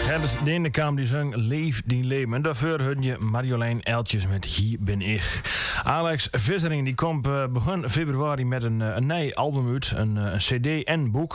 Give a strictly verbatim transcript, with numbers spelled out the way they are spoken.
Gerrit Denenkamp die zong Leef die leven. En daarvoor hoorde je Marjolein Eltjes met Hier ben ik. Alex Vissering die komt uh, begin februari met een, uh, een nieuw album uit. Een, uh, een cd en boek.